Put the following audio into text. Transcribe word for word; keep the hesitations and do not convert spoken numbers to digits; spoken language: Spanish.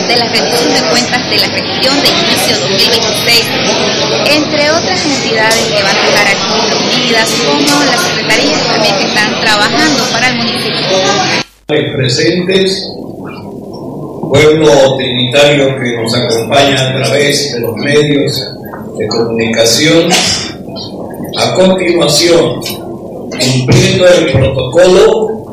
de la rendición de cuentas de la gestión de inicio dos mil veintiséis, entre otras entidades que van a estar aquí reunidas, como las secretarías también que están trabajando para el municipio. Presentes, pueblo trinitario que nos acompaña a través de los medios de comunicación. A continuación, cumpliendo el protocolo,